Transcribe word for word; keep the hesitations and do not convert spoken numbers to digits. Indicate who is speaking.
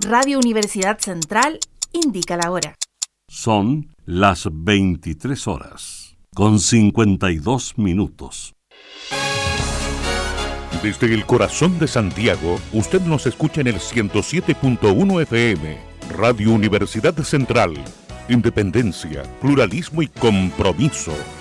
Speaker 1: Radio Universidad Central indica la hora.
Speaker 2: Son las veintitrés horas, con cincuenta y dos minutos.
Speaker 3: Desde el corazón de Santiago, usted nos escucha en el ciento siete punto uno F M. Radio Universidad Central. Independencia, pluralismo y compromiso.